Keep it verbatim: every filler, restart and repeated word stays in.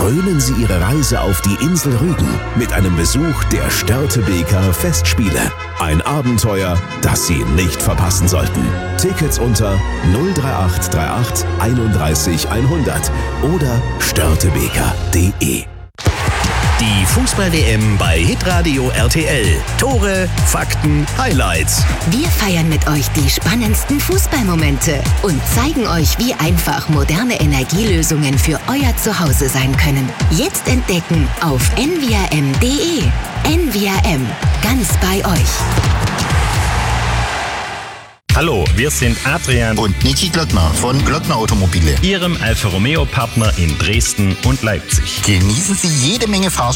Krönen Sie Ihre Reise auf die Insel Rügen mit einem Besuch der Störtebeker Festspiele. Ein Abenteuer, das Sie nicht verpassen sollten. Tickets unter null drei acht drei acht einunddreißig hundert oder störtebeker punkt de. Die Fußball-W M bei Hitradio R T L. Tore, Fakten, Highlights. Wir feiern mit euch die spannendsten Fußballmomente und zeigen euch, wie einfach moderne Energielösungen für euer Zuhause sein können. Jetzt entdecken auf n v r m punkt de. N V R M, ganz bei euch. Hallo, wir sind Adrian und Niki Glöckner von Glöckner Automobile, Ihrem Alfa Romeo Partner in Dresden und Leipzig. Genießen Sie jede Menge Fahrstuhl